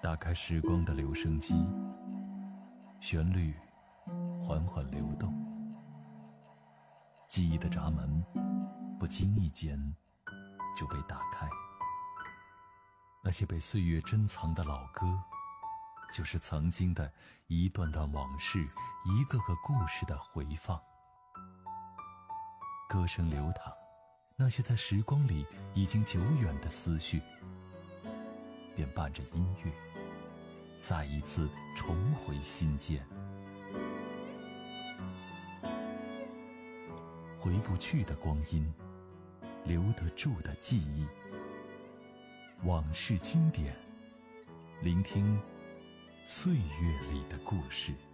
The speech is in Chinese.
打开时光的留声机，旋律缓缓流动，记忆的闸门不经意间就被打开。那些被岁月珍藏的老歌，就是曾经的一段段往事，一个个故事的回放。歌声流淌，那些在时光里已经久远的思绪，便伴着音乐再一次重回心间。回不去的光阴，留得住的记忆，往事经典，聆听岁月里的故事。